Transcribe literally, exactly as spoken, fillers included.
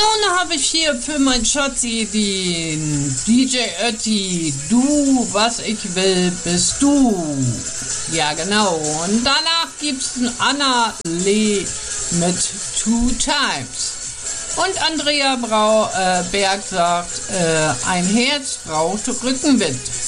Nun habe ich hier für mein Schatzi den D J Ötti. Du, was ich will, bist du. Ja, genau. Und danach gibt's ein Anna Lee mit Two Times. Und Andrea Brau, äh, Berg sagt, äh, ein Herz braucht Rückenwind.